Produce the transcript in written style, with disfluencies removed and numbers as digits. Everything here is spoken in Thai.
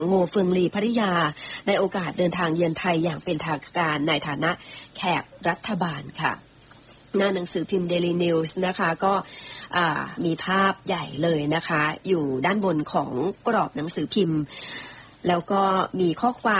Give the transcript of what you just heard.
โงเฟิงลีภริยาในโอกาสเดินทางเยือนไทยอย่างเป็นทางการในฐานะแขกรัฐบาลค่ะหน้าหนังสือพิมพ์ Daily News นะคะก็มีภาพใหญ่เลยนะคะอยู่ด้านบนของกรอบหนังสือพิมพ์แล้วก็มีข้อความ